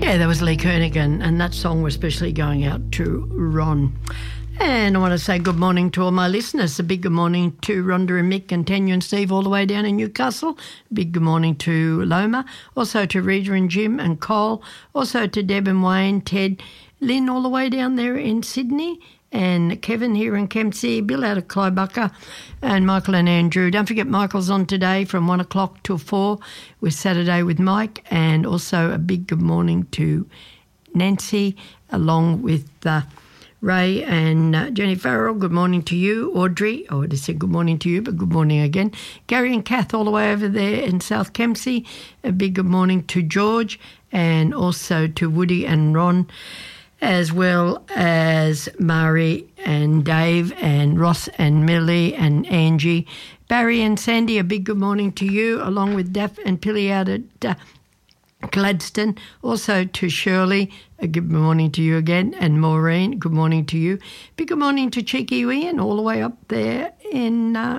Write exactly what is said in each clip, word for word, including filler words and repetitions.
Yeah, that was Lee Kernaghan, and that song was especially going out to Ron. And I want to say good morning to all my listeners. A big good morning to Rhonda and Mick and Tanya and Steve all the way down in Newcastle. Big good morning to Loma. Also to Rita and Jim and Cole. Also to Deb and Wayne, Ted, Lynn all the way down there in Sydney. And Kevin here in Kempsey, Bill out of Clybucca, and Michael and Andrew. Don't forget Michael's on today from one o'clock till four with Saturday with Mike. And also a big good morning to Nancy along with uh, Ray and uh, Jenny Farrell. Good morning to you. Audrey, oh, I just said good morning to you, but good morning again. Gary and Kath all the way over there in South Kempsey. A big good morning to George and also to Woody and Ron, as well as Mari and Dave and Ross and Millie and Angie. Barry and Sandy, a big good morning to you, along with Daff and Pilly out at uh, Gladstone. Also to Shirley, a good morning to you again, and Maureen, good morning to you. Big good morning to Cheeky Ian, all the way up there in uh,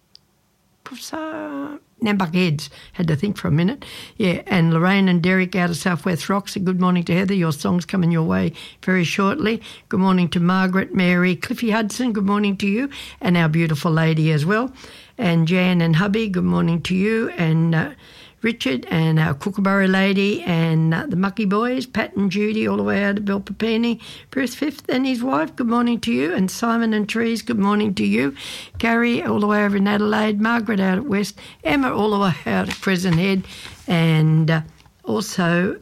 uh, Nambuck Heads. Had to think for a minute. Yeah, and Lorraine and Derek out of Southwest Rocks. A good morning to Heather. Your song's coming your way very shortly. Good morning to Margaret, Mary, Cliffy Hudson. Good morning to you, and our beautiful lady as well. And Jan and hubby, good morning to you. And uh, Richard and our Kookaburra lady and uh, the Mucky boys, Pat and Judy all the way out of Belpapini. Bruce Fifth and his wife, good morning to you. And Simon and Trees, good morning to you. Gary all the way over in Adelaide. Margaret out at West. Emma all the way out at Crescent Head. And uh, also,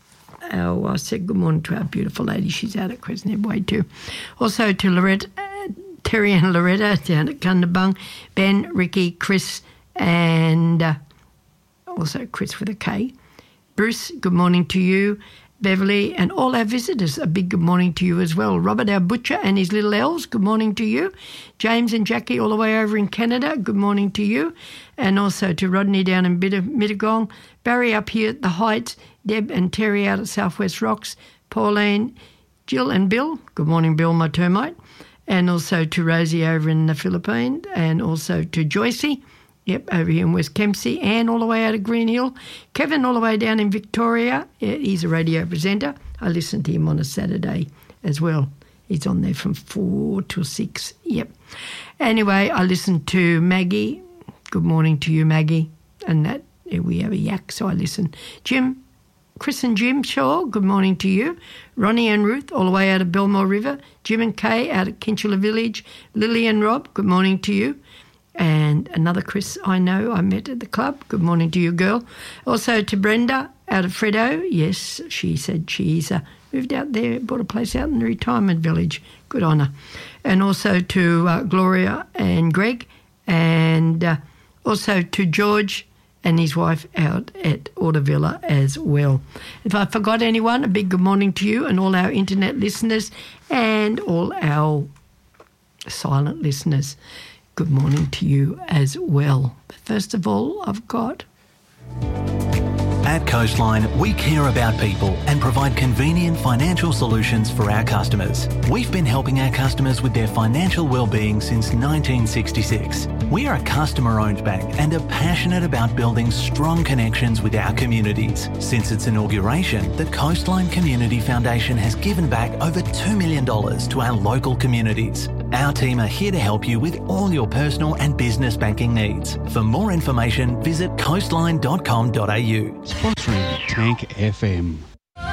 our, I said good morning to our beautiful lady. She's out at Crescent Head way too. Also to Loretta, uh, Terry and Loretta down at Cundabung. Ben, Ricky, Chris and... Uh, also Chris with a K. Bruce, good morning to you. Beverly and all our visitors, a big good morning to you as well. Robert, our butcher, and his little elves, good morning to you. James and Jackie all the way over in Canada, good morning to you. And also to Rodney down in Mittagong. Barry up here at the Heights. Deb and Terry out at Southwest Rocks. Pauline, Jill and Bill, good morning Bill, my termite. And also to Rosie over in the Philippines. And also to Joycey. Yep, over here in West Kempsey. Anne all the way out of Green Hill. Kevin all the way down in Victoria. Yeah, he's a radio presenter. I listen to him on a Saturday as well. He's on there from four till six. Yep. Anyway, I listen to Maggie. Good morning to you, Maggie. And that yeah, we have a yak, so I listen. Jim, Chris and Jim Shaw, good morning to you. Ronnie and Ruth all the way out of Belmore River. Jim and Kay out at Kinchula Village. Lily and Rob, good morning to you. And another Chris I know I met at the club. Good morning to you, girl. Also to Brenda out of Freddo. Yes, she said she's uh, moved out there, bought a place out in the retirement village. Good on her. And also to uh, Gloria and Greg. And uh, also to George and his wife out at Audavilla as well. If I forgot anyone, a big good morning to you and all our internet listeners and all our silent listeners. Good morning to you as well. But first of all, I've got... At Coastline, we care about people and provide convenient financial solutions for our customers. We've been helping our customers with their financial well-being since nineteen sixty-six. We are a customer-owned bank and are passionate about building strong connections with our communities. Since its inauguration, the Coastline Community Foundation has given back over two million dollars to our local communities. Our team are here to help you with all your personal and business banking needs. For more information, visit coastline dot com dot a u. Sponsoring Tank F M.